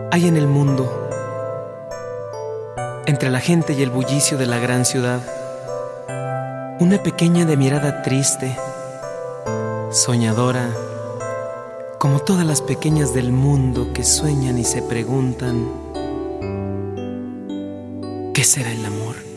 Hay en el mundo, entre la gente y el bullicio de la gran ciudad, una pequeña de mirada triste, soñadora, como todas las pequeñas del mundo que sueñan y se preguntan: ¿qué será el amor?